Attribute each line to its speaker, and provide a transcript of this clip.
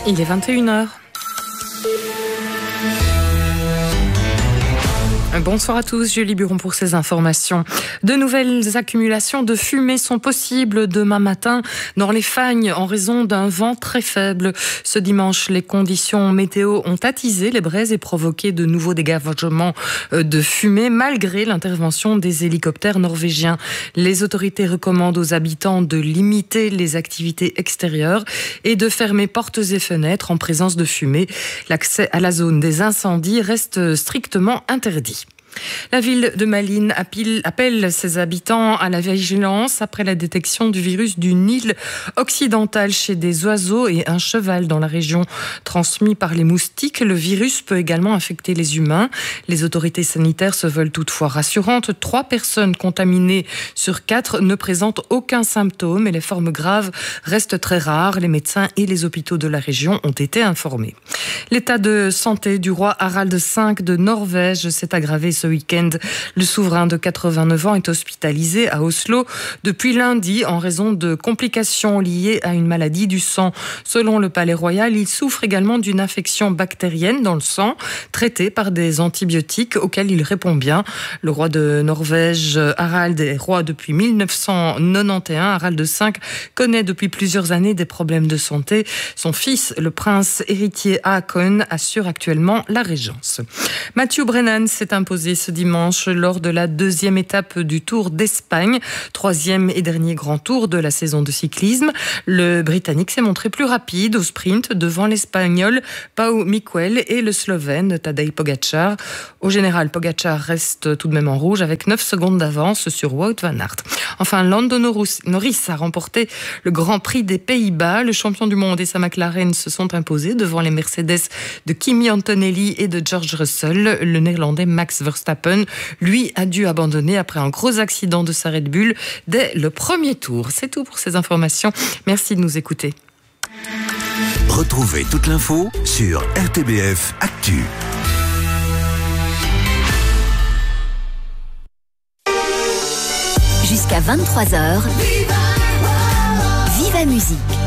Speaker 1: Il est 21h. Bonsoir à tous, Julie Buron pour ces informations. De nouvelles accumulations de fumée sont possibles demain matin dans les Fagnes en raison d'un vent très faible. Ce dimanche, les conditions météo ont attisé les braises et provoqué de nouveaux dégagements de fumée malgré l'intervention des hélicoptères norvégiens. Les autorités recommandent aux habitants de limiter les activités extérieures et de fermer portes et fenêtres en présence de fumée. L'accès à la zone des incendies reste strictement interdit. La ville de Malines appelle ses habitants à la vigilance après la détection du virus du Nil occidental chez des oiseaux et un cheval dans la région. Transmis par les moustiques, le virus peut également infecter les humains. Les autorités sanitaires se veulent toutefois rassurantes. 3 personnes contaminées sur 4 ne présentent aucun symptôme et les formes graves restent très rares. Les médecins et les hôpitaux de la région ont été informés. L'état de santé du roi Harald V de Norvège s'est aggravé ce week-end. Le souverain de 89 ans est hospitalisé à Oslo depuis lundi en raison de complications liées à une maladie du sang. Selon le Palais Royal, il souffre également d'une infection bactérienne dans le sang, traitée par des antibiotiques auxquels il répond bien. Le roi de Norvège, Harald, est roi depuis 1991. Harald V connaît depuis plusieurs années des problèmes de santé. Son fils, le prince héritier Haakon, assure actuellement la régence. Matthew Brennan s'est imposé ce dimanche lors de la 2e étape du Tour d'Espagne, 3e et dernier grand tour de la saison de cyclisme. Le Britannique s'est montré plus rapide au sprint devant l'Espagnol Pau Miquel et le Slovène Tadej Pogačar. Au général, Pogačar reste tout de même en rouge avec 9 secondes d'avance sur Wout van Aert. Enfin, Lando Norris a remporté le Grand Prix des Pays-Bas. Le champion du monde et sa McLaren se sont imposés devant les Mercedes de Kimi Antonelli et de George Russell. Le néerlandais Max Verstappen, lui, a dû abandonner après un gros accident de sa Red Bull dès le premier tour. C'est tout pour ces informations. Merci de nous écouter.
Speaker 2: Retrouvez toute l'info sur RTBF Actu.
Speaker 3: Jusqu'à 23h, Viva Musique.